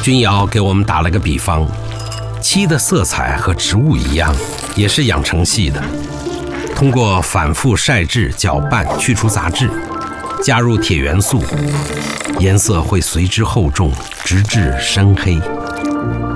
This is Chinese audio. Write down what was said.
君瑶给我们打了个比方，漆的色彩和植物一样，也是养成系的。通过反复晒制、搅拌，去除杂质，加入铁元素，颜色会随之厚重，直至深黑。